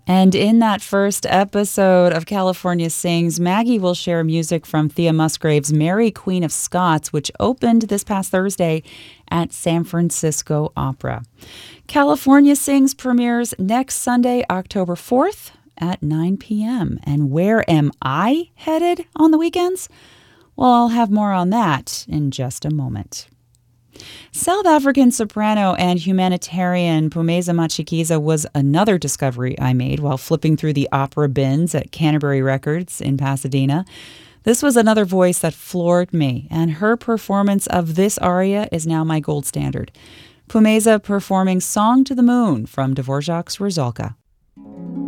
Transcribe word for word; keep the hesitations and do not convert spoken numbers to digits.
And in that first episode of California Sings, Maggie will share music from Thea Musgrave's Mary, Queen of Scots, which opened this past Thursday at San Francisco Opera. California Sings premieres next Sunday, October fourth at nine p.m. And where am I headed on the weekends? Well, I'll have more on that in just a moment. South African soprano and humanitarian Phumeza Matshikiza was another discovery I made while flipping through the opera bins at Canterbury Records in Pasadena. This was another voice that floored me, and her performance of this aria is now my gold standard. Phumeza performing Song to the Moon from Dvorak's Rusalka.